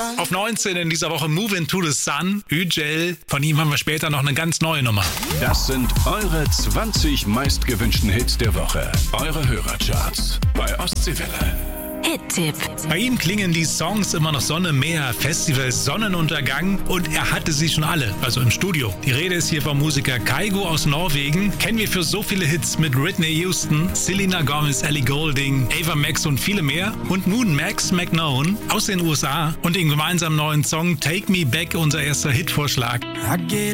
Auf 19 in dieser Woche Move Into the Sun, Ügel. Von ihm haben wir später noch eine ganz neue Nummer. Das sind eure 20 meistgewünschten Hits der Woche. Eure Hörercharts bei Ostseewelle. Hit-Tipp. Bei ihm klingen die Songs immer noch Sonne, Meer, Festivals, Sonnenuntergang und er hatte sie schon alle, also im Studio. Die Rede ist hier vom Musiker Kygo aus Norwegen. Kennen wir für so viele Hits mit Whitney Houston, Selena Gomez, Ellie Goulding, Ava Max und viele mehr. Und nun Max McKnown aus den USA und den gemeinsamen neuen Song Take Me Back, unser erster Hitvorschlag. I get